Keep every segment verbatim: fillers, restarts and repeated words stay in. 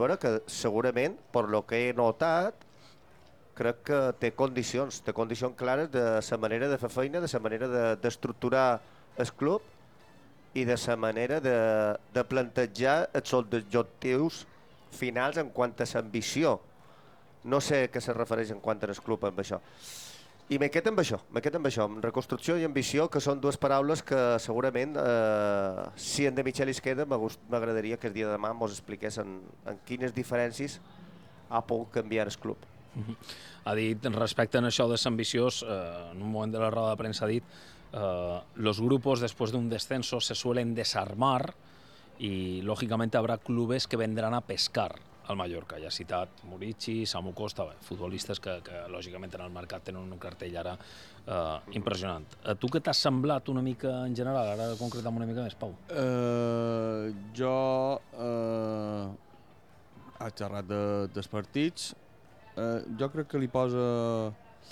veure que segurament, per lo que he notat, crec que té condicions, té condicions clares de la manera de fer feina, de la manera d'estructurar el club i de la manera de, de plantejar els objectius finals en quant a l'ambició. No sé què se refereix en quant al club amb això. I me quedo amb això, me quedo amb això, amb reconstrucció i ambició, que són dues paraules que segurament, eh, si en de Michel es queda, m'agradaria que el dia de demà ens expliqués en, en quines diferències ha pogut canviar el club. Ha dit, respecte a això de l'ambiciós, eh, en un moment de la roda de premsa ha dit eh, los grupos después de un descenso se suelen desarmar y lógicamente habrá clubes que vendrán a pescar al Mallorca. Ja ha citat Murici, Samu Costa, bé, futbolistes que, que lògicament en el mercat tenen un cartell ara eh, impressionant. A tu què t'ha semblat una mica en general? Ara concretam una mica més, Pau. Uh, jo uh, ha xerrat de, dels partits. Uh, jo crec que li posa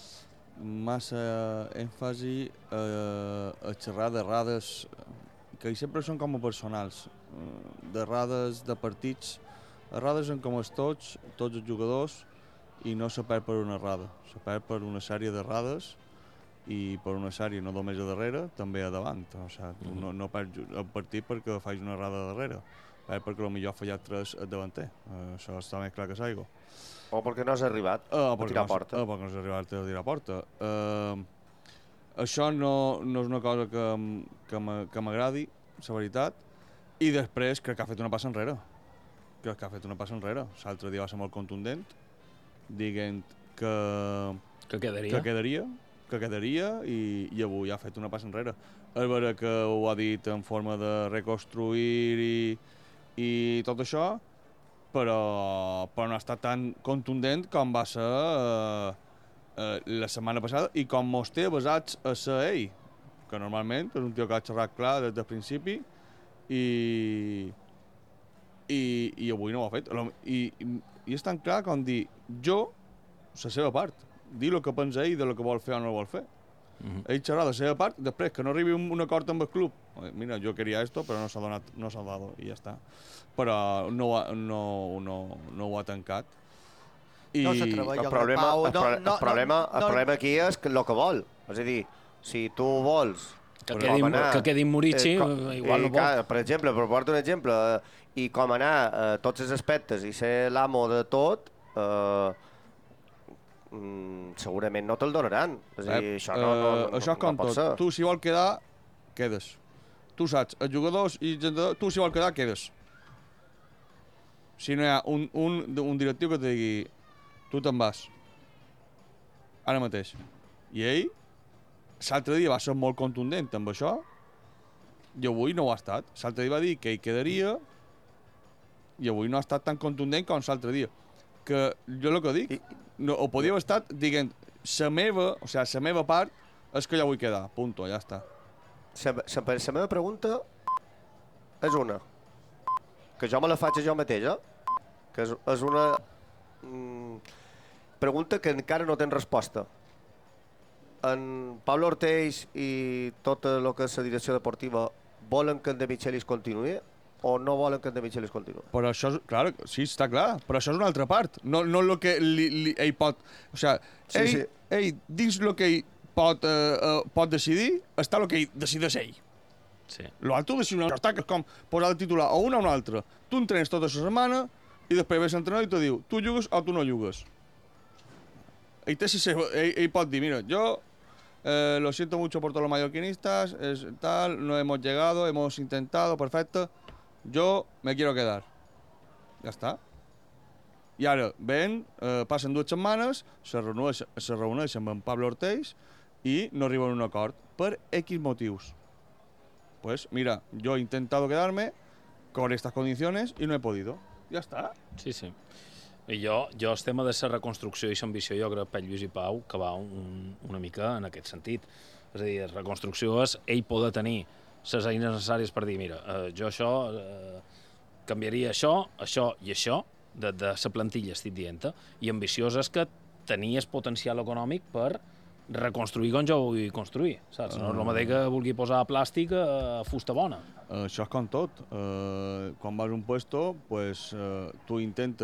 massa èmfasi uh, a xerrar d'errades que sempre són com a personals, uh, d'errades de partits. Errades en com és tots, tots els jugadors, i no se perd per una errada. Se perd per una sèrie d'errades i per una sèrie no només a darrere, també a davant. O sigui, mm. no, no perds el partit perquè fas una errada a darrere, perds perquè potser ha fallat tres al davanter. Uh, això està més clar que s'aigua. O perquè no has arribat uh, a tirar no, porta. Uh, perquè no has arribat a tirar porta. Uh, això no, no és una cosa que, que m'agradi, la veritat, i després crec que ha fet una passa enrere. Crec que ha fet una passa enrere. L'altre dia va ser molt contundent, dient que... Que quedaria. Que quedaria, que quedaria i, i avui ha fet una passa enrere. És vera que ho ha dit en forma de reconstruir i, i tot això, però, però no ha estat tan contundent com va ser eh, eh, la setmana passada i com mos té basats a ser ell, que normalment és un tio que ha xerrat clar des del principi i... I, i avui no ho ha fet. I, i, i és tan clar com dir jo, la seva part, dir el que pensa ell de lo que vol fer o no vol fer. Mm-hmm. Ell xerrar de la seva part, després que no arribi un, un acord amb el club. Mira, jo queria esto, però no s'ha donat, no s'ha dado, i ja està. Però no, no, no, no ho ha tancat. I no s'atreveix el problema, el, pro, no, no, el, problema, no, el problema aquí és que el que vol. És a dir, si tu vols que quedi, anar, que quedi Murici, eh, igual no vol. Per exemple, per portar un exemple, eh, i com anar a eh, tots els aspectes i ser l'amo de tot, eh, mm, segurament no te'l donaran. És a dir, eh, això no, no, no, no, això no, com no pot tot. ser. Tu, si vols quedar, quedes. Tu saps, els jugadors i gent, tu, si vols quedar, quedes. Si no hi ha un, un, un directiu que te digui tu te'n vas, ara mateix. I ell, l'altre dia va ser molt contundent amb això, i avui no ho ha estat. L'altre dia va dir que hi quedaria, i avui no ha estat tan contundent com l'altre dia. Que jo el que dic, no, ho podíem estar dient, la meva, o sigui, la meva part és que jo vull quedar, punto, ja està. La meva pregunta és una, que jo me la faig a jo mateix, eh? Que és, és una mm, pregunta que encara no tens resposta. En Pablo Ortells i tot el que és la direcció deportiva volen que en De Michelis continuï o no volen que en De Michelis continuï? Però això, clar, sí, està clar, però això és una altra part, no, no el que li, li, ell pot... O sigui, sí, ell, sí. ell, dins el que ell pot, eh, eh, pot decidir, està el que ell decideix ell. Sí. L'altre tu decidir una cosa, que és com posar el titular a una o una altra. Tu entrenes tota la setmana i després ves l'entrenador i te diu, tu jugues o tu no jugues. Ell, té, ell, ell pot dir, mira, jo... Eh, lo siento mucho por todos los mallorquinistas, es tal, no hemos llegado, hemos intentado, perfecto. Yo me quiero quedar. Ja està. I ara ven, eh, passen dues setmanes, se reuneix, se reuneixen amb en Pablo Ortells i no arriben a un acord per X motius. Pues mira, yo he intentado quedarme con estas condiciones y no he podido. Ja està. Sí, sí. I jo, jo el tema de la reconstrucció i l'ambició, jo crec, per Lluís i Pau, que va un, una mica en aquest sentit. És a dir, la reconstrucció és ell poder tenir les eines necessàries per dir, mira, eh, jo això, eh, canviaria això, això i això, de, de la plantilla, estic dient, i ambiciós és que tenies potencial econòmic per reconstruir com jo vull construir, saps? No és el mateix que vulgui posar plàstic a fusta bona. Uh, això és com tot. Uh, quan vas a un puesto, pues, uh, tu intentes